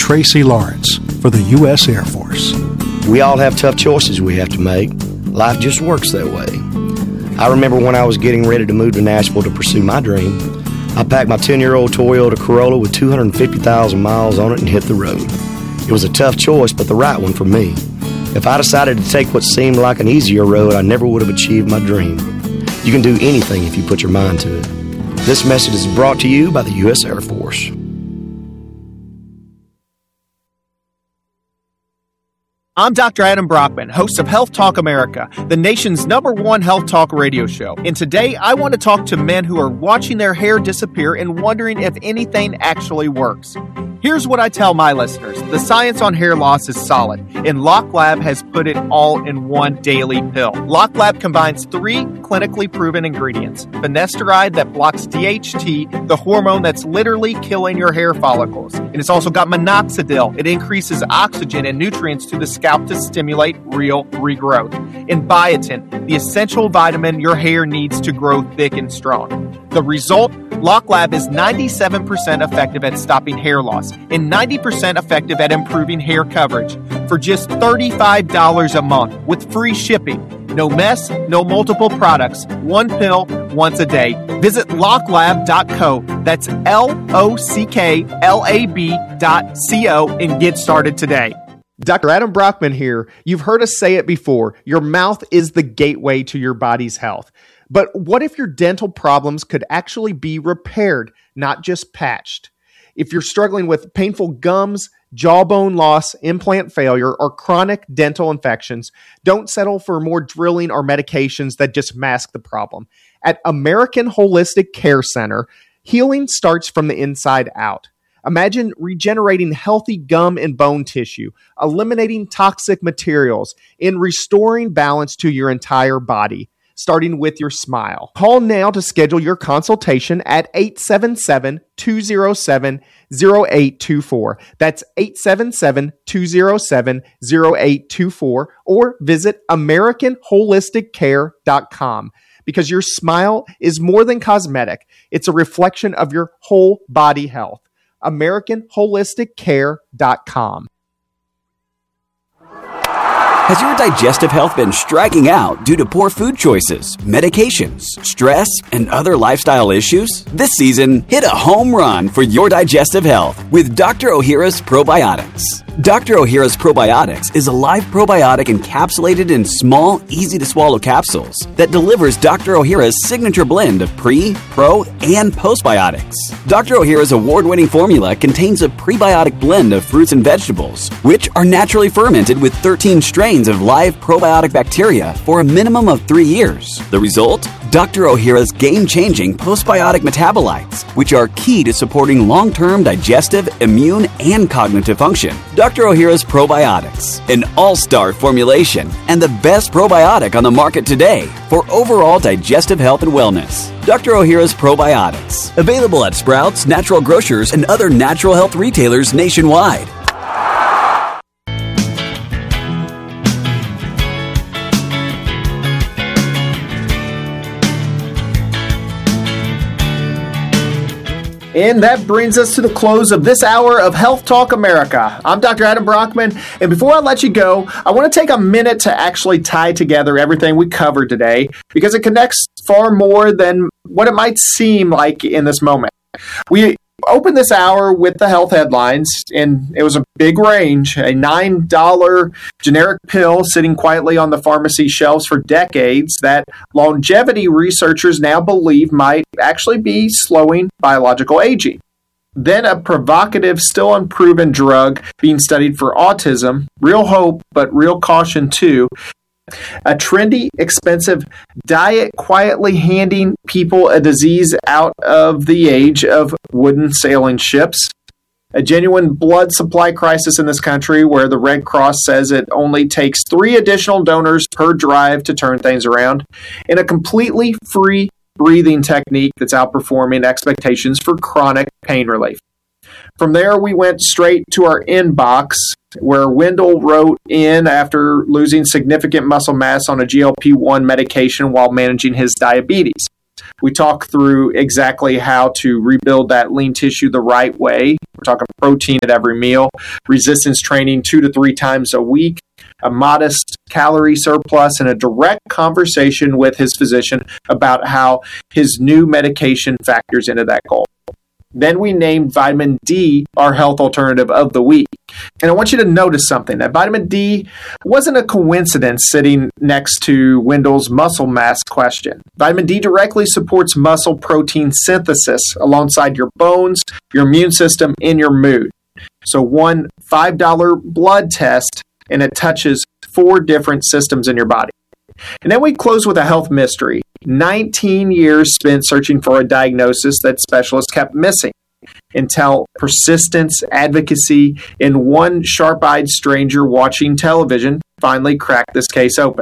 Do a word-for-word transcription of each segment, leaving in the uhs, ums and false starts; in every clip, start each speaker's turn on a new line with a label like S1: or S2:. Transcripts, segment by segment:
S1: Tracy Lawrence for the U S Air Force.
S2: We all have tough choices we have to make. Life just works that way. I remember when I was getting ready to move to Nashville to pursue my dream, I packed my ten-year-old Toyota Corolla with two hundred fifty thousand miles on it and hit the road. It was a tough choice, but the right one for me. If I decided to take what seemed like an easier road, I never would have achieved my dream. You can do anything if you put your mind to it. This message is brought to you by the U S Air Force.
S3: I'm Doctor Adam Brockman, host of Health Talk America, the nation's number one health talk radio show. And today, I want to talk to men who are watching their hair disappear and wondering if anything actually works. Here's what I tell my listeners. The science on hair loss is solid, and Lock Lab has put it all in one daily pill. Lock Lab combines three clinically proven ingredients. Finasteride that blocks D H T, the hormone that's literally killing your hair follicles. And it's also got minoxidil. It increases oxygen and nutrients to the scalp to stimulate real regrowth. And biotin, the essential vitamin your hair needs to grow thick and strong. The result? Lock Lab is ninety-seven percent effective at stopping hair loss and ninety percent effective at improving hair coverage for just thirty-five dollars a month with free shipping. No mess, no multiple products. One pill, once a day. Visit lock lab dot co. That's L O C K L A B dot C O and get started today. Doctor Adam Brockman here. You've heard us say it before. Your mouth is the gateway to your body's health. But what if your dental problems could actually be repaired, not just patched? If you're struggling with painful gums, jawbone loss, implant failure, or chronic dental infections, don't settle for more drilling or medications that just mask the problem. At American Holistic Care Center, healing starts from the inside out. Imagine regenerating healthy gum and bone tissue, eliminating toxic materials, and restoring balance to your entire body, starting with your smile. Call now to schedule your consultation at eight seven seven, two oh seven, oh eight two four. That's eight seven seven, two oh seven, oh eight two four, or visit American Holistic Care dot com. Because your smile is more than cosmetic. It's a reflection of your whole body health. American Holistic Care dot com.
S4: Has your digestive health been striking out due to poor food choices, medications, stress, and other lifestyle issues? This season, hit a home run for your digestive health with Doctor Ohhira's Probiotics. Doctor Ohhira's Probiotics is a live probiotic encapsulated in small, easy-to-swallow capsules that delivers Doctor Ohhira's signature blend of pre, pro, and postbiotics. Doctor Ohhira's award-winning formula contains a prebiotic blend of fruits and vegetables, which are naturally fermented with thirteen strains of live probiotic bacteria for a minimum of three years. The result? Doctor Ohhira's game-changing postbiotic metabolites, which are key to supporting long-term digestive, immune, and cognitive function. Doctor Ohhira's Probiotics, an all-star formulation and the best probiotic on the market today for overall digestive health and wellness. Doctor Ohhira's Probiotics, available at Sprouts, Natural Grocers, and other natural health retailers nationwide.
S3: And that brings us to the close of this hour of Health Talk America. I'm Doctor Adam Brockman, and before I let you go, I want to take a minute to actually tie together everything we covered today, because it connects far more than what it might seem like in this moment. We opened this hour with the health headlines, and it was a big range. A nine dollar generic pill sitting quietly on the pharmacy shelves for decades that longevity researchers now believe might actually be slowing biological aging. Then a provocative, still unproven drug being studied for autism. Real hope, but real caution too. A trendy, expensive diet quietly handing people a disease out of the age of wooden sailing ships. A genuine blood supply crisis in this country where the Red Cross says it only takes three additional donors per drive to turn things around. And a completely free breathing technique that's outperforming expectations for chronic pain relief. From there, we went straight to our inbox, where Wendell wrote in after losing significant muscle mass on a G L P one medication while managing his diabetes. We talk through exactly how to rebuild that lean tissue the right way. We're talking protein at every meal, resistance training two to three times a week, a modest calorie surplus, and a direct conversation with his physician about how his new medication factors into that goal. Then we named vitamin D our health alternative of the week. And I want you to notice something. That vitamin D wasn't a coincidence sitting next to Wendell's muscle mass question. Vitamin D directly supports muscle protein synthesis alongside your bones, your immune system, and your mood. So one five dollar blood test, and it touches four different systems in your body. And then we close with a health mystery. nineteen years spent searching for a diagnosis that specialists kept missing until persistence, advocacy, and one sharp-eyed stranger watching television finally cracked this case open.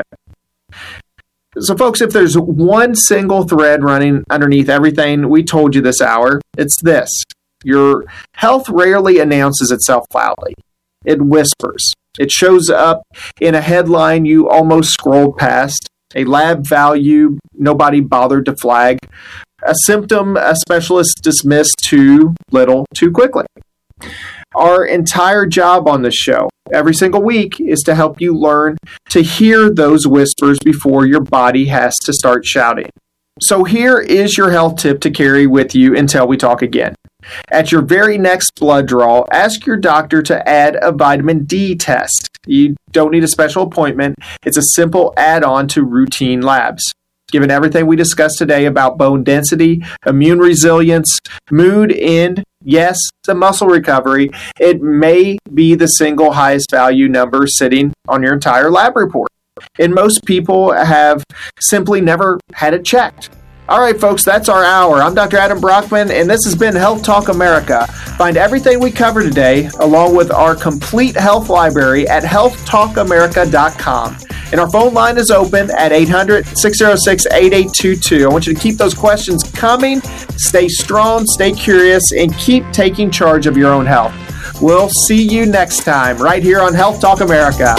S3: So, folks, if there's one single thread running underneath everything we told you this hour, it's this. Your health rarely announces itself loudly. It whispers. It shows up in a headline you almost scrolled past, a lab value nobody bothered to flag, a symptom a specialist dismissed too little, too quickly. Our entire job on this show, every single week, is to help you learn to hear those whispers before your body has to start shouting. So here is your health tip to carry with you until we talk again. At your very next blood draw, ask your doctor to add a vitamin D test. You don't need a special appointment. It's a simple add-on to routine labs. Given everything we discussed today about bone density, immune resilience, mood, and, yes, the muscle recovery, it may be the single highest value number sitting on your entire lab report. And most people have simply never had it checked. All right, folks, that's our hour. I'm Doctor Adam Brockman, and this has been Health Talk America. Find everything we covered today, along with our complete health library, at health talk america dot com. And our phone line is open at eight hundred, six oh six, eight eight two two. I want you to keep those questions coming. Stay strong, stay curious, and keep taking charge of your own health. We'll see you next time right here on Health Talk America.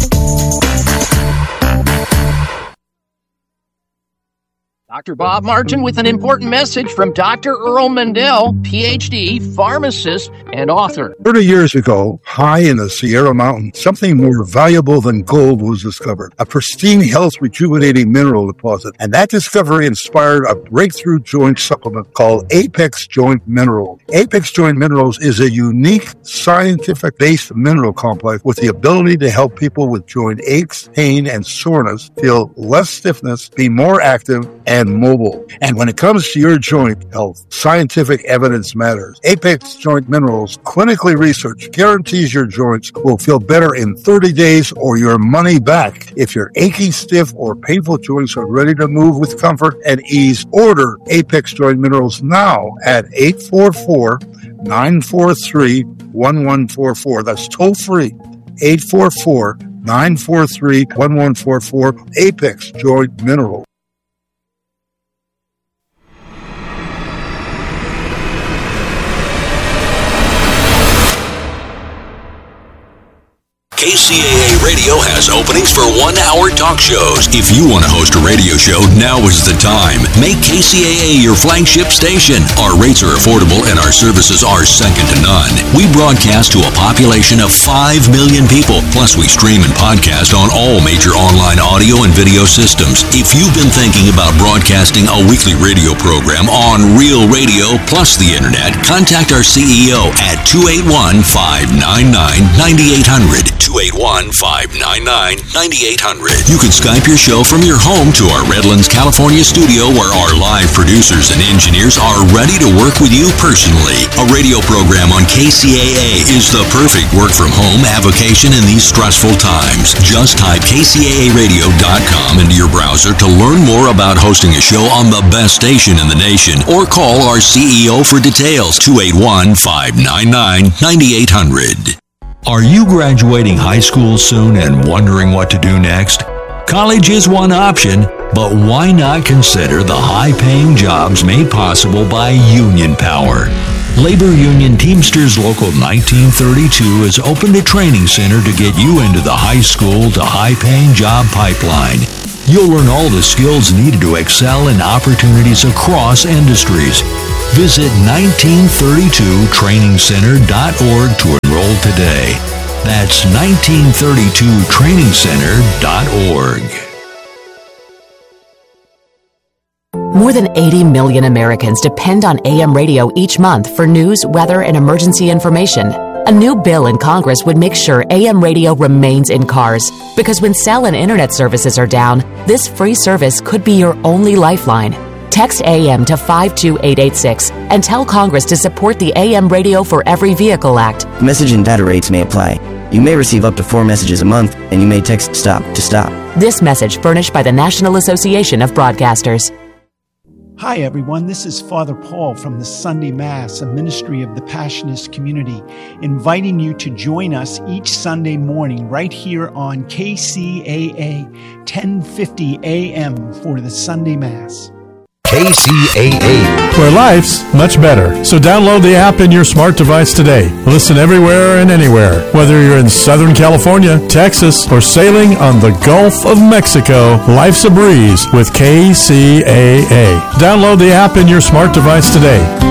S5: Doctor Bob Martin with an important message from Doctor Earl Mendel, P H D, pharmacist, and author.
S6: thirty years ago, high in the Sierra Mountains, something more valuable than gold was discovered, a pristine, health-rejuvenating mineral deposit. And that discovery inspired a breakthrough joint supplement called Apex Joint Minerals. Apex Joint Minerals is a unique, scientific-based mineral complex with the ability to help people with joint aches, pain, and soreness feel less stiffness, be more active, and mobile. And when it comes to your joint health, scientific evidence matters. Apex Joint Minerals, clinically researched, guarantees your joints will feel better in thirty days or your money back. If your achy, stiff, or painful joints are ready to move with comfort and ease, order Apex Joint Minerals now at eight four four, nine four three, one one four four. That's toll free. eight four four, nine four three, one one four four. Apex Joint Minerals.
S7: K C A A Radio has openings for one-hour talk shows. If you want to host a radio show, now is the time. Make K C A A your flagship station. Our rates are affordable and our services are second to none. We broadcast to a population of five million people. Plus, we stream and podcast on all major online audio and video systems. If you've been thinking about broadcasting a weekly radio program on Real Radio plus the Internet, contact our C E O at two eight one, five nine nine, nine eight hundred. two eight one, five nine nine, nine eight hundred. You can Skype your show from your home to our Redlands, California studio where our live producers and engineers are ready to work with you personally. A radio program on K C A A is the perfect work-from-home avocation in these stressful times. Just type K C A A radio dot com into your browser to learn more about hosting a show on the best station in the nation or call our C E O for details, two eight one, five nine nine, nine eight hundred. Are you graduating high school soon and wondering what to do next? College is one option, but why not consider the high-paying jobs made possible by Union Power? Labor Union Teamsters Local nineteen thirty-two has opened a training center to get you into the high school to high-paying job pipeline. You'll learn all the skills needed to excel in opportunities across industries. Visit nineteen thirty-two training center dot org to enroll today. That's nineteen thirty-two training center dot org.
S8: More than eighty million Americans depend on A M radio each month for news, weather, and emergency information. A new bill in Congress would make sure A M radio remains in cars, because when cell and internet services are down, this free service could be your only lifeline. Text A M to five two eight eight six and tell Congress to support the A M Radio for Every Vehicle Act.
S9: Message and data rates may apply. You may receive up to four messages a month, and you may text STOP to stop.
S8: This message furnished by the National Association of Broadcasters.
S10: Hi, everyone. This is Father Paul from the Sunday Mass, a ministry of the Passionist community, inviting you to join us each Sunday morning right here on K C A A, ten fifty A M for the Sunday Mass.
S1: K C A A, where life's much better. So download the app in your smart device today. Listen everywhere and anywhere. Whether you're in Southern California, Texas, or sailing on the Gulf of Mexico, life's a breeze with K C A A. Download the app in your smart device today.